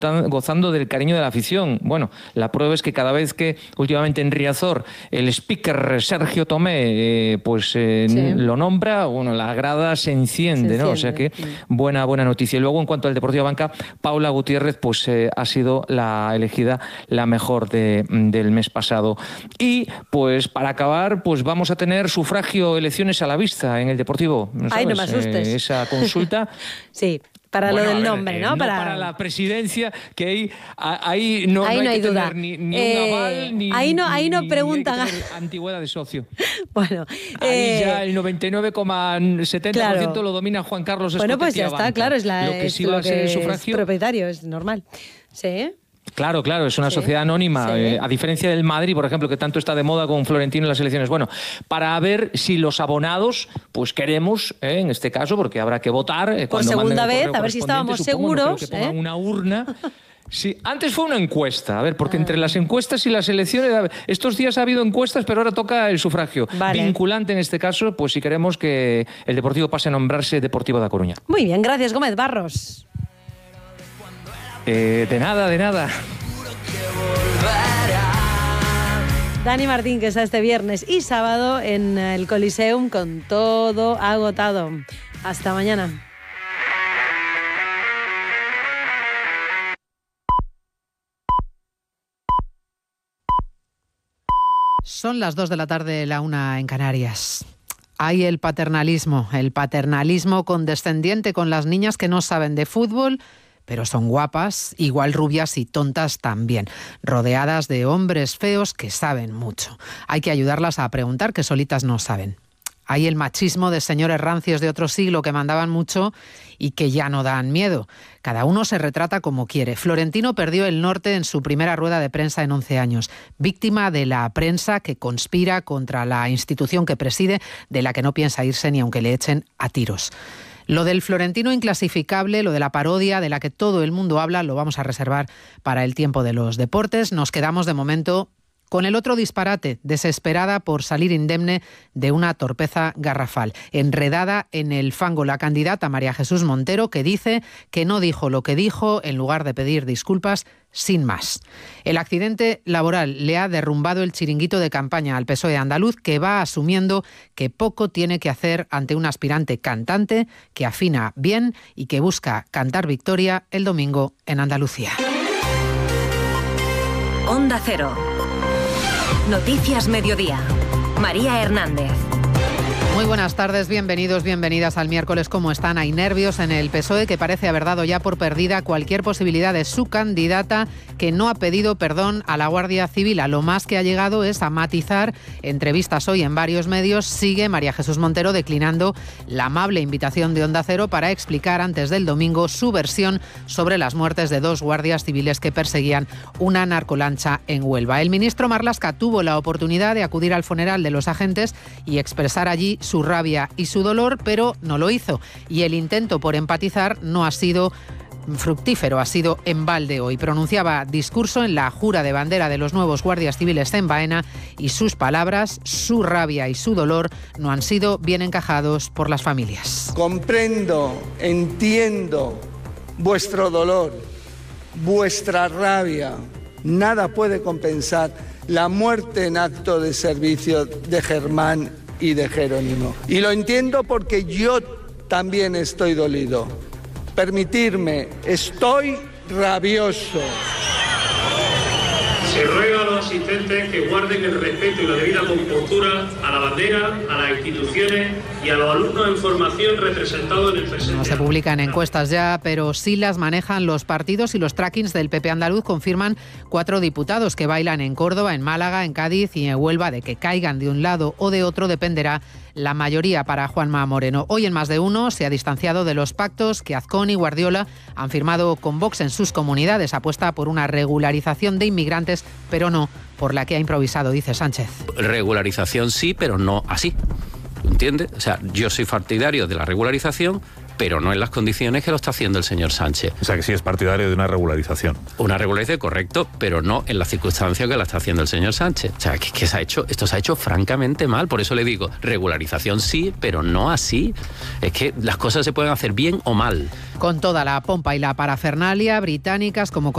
gozando del cariño de la afición. Bueno, la prueba es que cada vez que últimamente en Riazor el speaker Sergio Tomé lo nombra, bueno, la grada se enciende, ¿no? O sea que buena noticia. Y luego, en cuanto al Deportivo Banca, Paula Gutiérrez ha sido la elegida la mejor del mes pasado. Y pues para acabar, pues vamos a tener sufragio, elecciones a la vista en el Deportivo. ¿Sabes? Ay, no me asustes. Esa consulta. Sí. Para lo del nombre, ¿no? No para la presidencia, que ahí no hay que duda. Tener ni un aval, ni ahí no preguntan. Ni antigüedad de socio. Bueno. Ahí ya el 99,70% lo domina Juan Carlos Escotet. Bueno, pues ya está, claro, es lo que sí va a ser el sufragio. Es propietario, es normal. Sí. Claro, es una sociedad anónima, a diferencia del Madrid, por ejemplo, que tanto está de moda con Florentino en las elecciones. Bueno, para ver si los abonados, pues queremos, en este caso, porque habrá que votar. Por segunda vez, a ver si estábamos seguros. No creo que pongan una urna. Sí, antes fue una encuesta, a ver, porque entre las encuestas y las elecciones, estos días ha habido encuestas, pero ahora toca el sufragio. Vale. Vinculante en este caso, pues si queremos que el Deportivo pase a nombrarse Deportivo da Coruña. Muy bien, gracias, Gómez Barros. De nada. Dani Martín, que está este viernes y sábado en el Coliseum con todo agotado. Hasta mañana. Son las 2 de la tarde, la 1 en Canarias. Hay el paternalismo condescendiente con las niñas que no saben de fútbol, pero son guapas, igual rubias y tontas también, rodeadas de hombres feos que saben mucho. Hay que ayudarlas a preguntar, que solitas no saben. Hay el machismo de señores rancios de otro siglo que mandaban mucho y que ya no dan miedo. Cada uno se retrata como quiere. Florentino perdió el norte en su primera rueda de prensa en 11 años, víctima de la prensa que conspira contra la institución que preside, de la que no piensa irse ni aunque le echen a tiros. Lo del Florentino inclasificable, lo de la parodia de la que todo el mundo habla, lo vamos a reservar para el tiempo de los deportes. Nos quedamos de momento con el otro disparate, desesperada por salir indemne de una torpeza garrafal. Enredada en el fango la candidata María Jesús Montero, que dice que no dijo lo que dijo en lugar de pedir disculpas sin más. El accidente laboral le ha derrumbado el chiringuito de campaña al PSOE andaluz, que va asumiendo que poco tiene que hacer ante un aspirante cantante que afina bien y que busca cantar victoria el domingo en Andalucía. Onda Cero. Noticias Mediodía. María Hernández. Muy buenas tardes, bienvenidos, bienvenidas al miércoles. ¿Cómo están? Hay nervios en el PSOE, que parece haber dado ya por perdida cualquier posibilidad de su candidata, que no ha pedido perdón a la Guardia Civil. A lo más que ha llegado es a matizar entrevistas hoy en varios medios. Sigue María Jesús Montero declinando la amable invitación de Onda Cero para explicar antes del domingo su versión sobre las muertes de 2 guardias civiles que perseguían una narcolancha en Huelva. El ministro Marlaska tuvo la oportunidad de acudir al funeral de los agentes y expresar allí su rabia y su dolor, pero no lo hizo. Y el intento por empatizar no ha sido fructífero, ha sido en balde hoy. Pronunciaba discurso en la jura de bandera de los nuevos guardias civiles en Baena y sus palabras, su rabia y su dolor no han sido bien encajados por las familias. Comprendo, entiendo vuestro dolor, vuestra rabia. Nada puede compensar la muerte en acto de servicio de Germán y de Jerónimo. Y lo entiendo porque yo también estoy dolido. Permitirme, estoy rabioso. Se ruega a los asistentes que guarden el respeto y la debida compostura a la bandera, a las instituciones y a los alumnos en formación representados en el presente. No se publican encuestas ya, pero sí las manejan los partidos, y los trackings del PP andaluz confirman 4 diputados que bailan en Córdoba, en Málaga, en Cádiz y en Huelva. De que caigan de un lado o de otro dependerá la mayoría para Juanma Moreno. Hoy en Más de Uno se ha distanciado de los pactos que Azcón y Guardiola han firmado con Vox en sus comunidades. Apuesta por una regularización de inmigrantes, pero no por la que ha improvisado, dice Sánchez. Regularización sí, pero no así. ¿Entiendes? O sea, yo soy partidario de la regularización, pero no en las condiciones que lo está haciendo el señor Sánchez. O sea, que sí es partidario de una regularización. Una regularización, correcto, pero no en las circunstancias que la está haciendo el señor Sánchez. O sea, que esto se ha hecho francamente mal. Por eso le digo, regularización sí, pero no así. Es que las cosas se pueden hacer bien o mal. Con toda la pompa y la parafernalia, británicas como